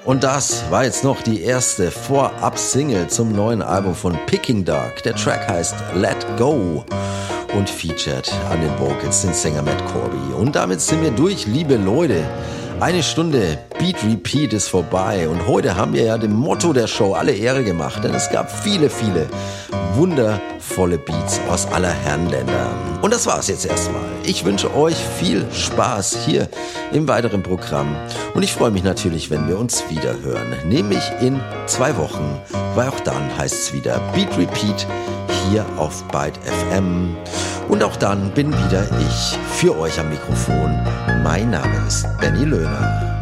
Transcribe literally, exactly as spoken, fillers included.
Und das war jetzt noch die erste Vorab-Single zum neuen Album von Peking Duk. Der Track heißt Let Go und featured an den Vocals den Sänger Matt Corby. Und damit sind wir durch, liebe Leute. Eine Stunde Beat Repeat ist vorbei und heute haben wir ja dem Motto der Show alle Ehre gemacht, denn es gab viele, viele wundervolle Beats aus aller Herrenländer. Und das war's jetzt erstmal. Ich wünsche euch viel Spaß hier im weiteren Programm und ich freue mich natürlich, wenn wir uns wieder hören, nämlich in zwei Wochen, weil auch dann heißt es wieder Beat Repeat hier auf Byte F M. Und auch dann bin wieder ich für euch am Mikrofon. Mein Name ist Benny Löhner.